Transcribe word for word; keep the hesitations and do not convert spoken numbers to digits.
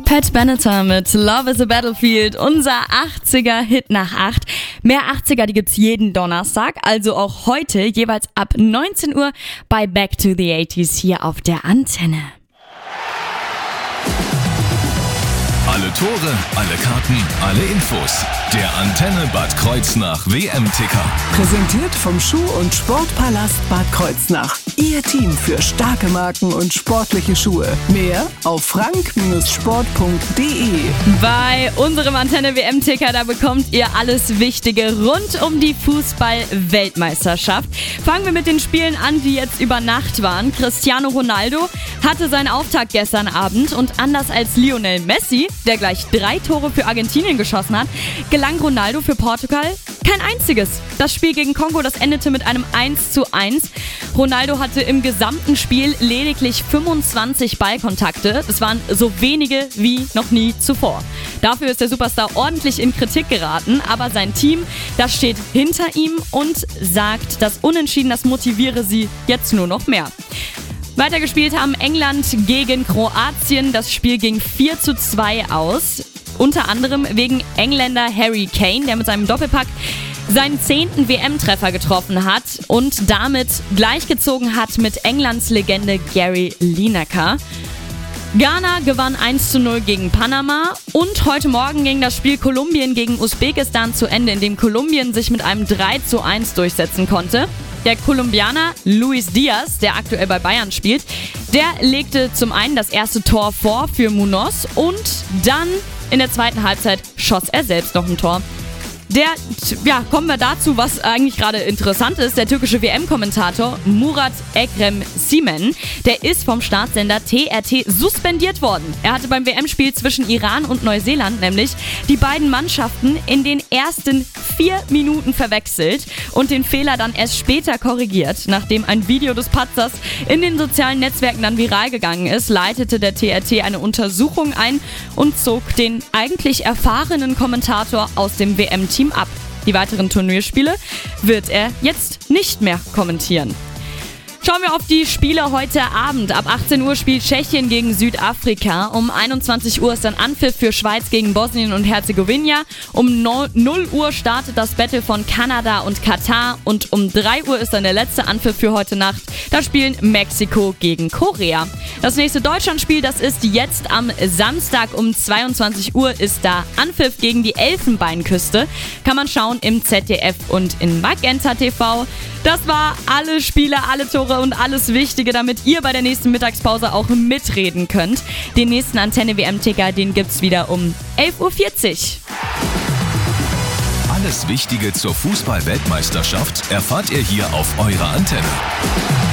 Pat Benatar mit Love is a Battlefield, unser achtziger-Hit nach acht. Mehr achtziger, die gibt's jeden Donnerstag, also auch heute, jeweils ab neunzehn Uhr bei Back to the achtziger hier auf der Antenne. Alle Tore, alle Karten, alle Infos. Der Antenne Bad Kreuznach W M-Ticker. Präsentiert vom Schuh- und Sportpalast Bad Kreuznach. Ihr Team für starke Marken und sportliche Schuhe. Mehr auf frank Sport punkt de. Bei unserem Antenne W M-Ticker, da bekommt ihr alles Wichtige rund um die Fußball-Weltmeisterschaft. Fangen wir mit den Spielen an, die jetzt über Nacht waren. Cristiano Ronaldo hatte seinen Auftakt gestern Abend und anders als Lionel Messi, der gleich drei Tore für Argentinien geschossen hat, gelang Ronaldo für Portugal kein einziges. Das Spiel gegen Kongo, das endete mit einem eins zu eins. Ronaldo hatte im gesamten Spiel lediglich fünfundzwanzig Ballkontakte. Das waren so wenige wie noch nie zuvor. Dafür ist der Superstar ordentlich in Kritik geraten, aber sein Team, das steht hinter ihm und sagt, das Unentschieden, das motiviere sie jetzt nur noch mehr. Weitergespielt haben England gegen Kroatien. Das Spiel ging vier zu zwei aus. Unter anderem wegen Engländer Harry Kane, der mit seinem Doppelpack seinen zehnten W M-Treffer getroffen hat und damit gleichgezogen hat mit Englands Legende Gary Lineker. Ghana gewann eins zu null gegen Panama und heute Morgen ging das Spiel Kolumbien gegen Usbekistan zu Ende, in dem Kolumbien sich mit einem drei zu eins durchsetzen konnte. Der Kolumbianer Luis Diaz, der aktuell bei Bayern spielt, der legte zum einen das erste Tor vor für Munoz und dann in der zweiten Halbzeit schoss er selbst noch ein Tor. Der, ja, kommen wir dazu, was eigentlich gerade interessant ist. Der türkische W M-Kommentator Murat Ekrem Simen, der ist vom Staatssender T R T suspendiert worden. Er hatte beim W M-Spiel zwischen Iran und Neuseeland nämlich die beiden Mannschaften in den ersten vier Minuten verwechselt und den Fehler dann erst später korrigiert. Nachdem ein Video des Patzers in den sozialen Netzwerken dann viral gegangen ist, leitete der T R T eine Untersuchung ein und zog den eigentlich erfahrenen Kommentator aus dem W M-Team ab. Die weiteren Turnierspiele wird er jetzt nicht mehr kommentieren. Schauen wir auf die Spiele heute Abend. Ab achtzehn Uhr spielt Tschechien gegen Südafrika. Um einundzwanzig Uhr ist dann Anpfiff für Schweiz gegen Bosnien und Herzegowina. Um null Uhr startet das Battle von Kanada und Katar. Und um drei Uhr ist dann der letzte Anpfiff für heute Nacht. Da spielen Mexiko gegen Korea. Das nächste Deutschlandspiel, das ist jetzt am Samstag um zweiundzwanzig Uhr, ist da Anpfiff gegen die Elfenbeinküste. Kann man schauen im Z D F und in Magenta T V. Das war alle Spiele, alle Tore und alles Wichtige, damit ihr bei der nächsten Mittagspause auch mitreden könnt. Den nächsten Antenne W M-Ticker, den gibt's wieder um elf Uhr vierzig. Alles Wichtige zur Fußball-Weltmeisterschaft erfahrt ihr hier auf eurer Antenne.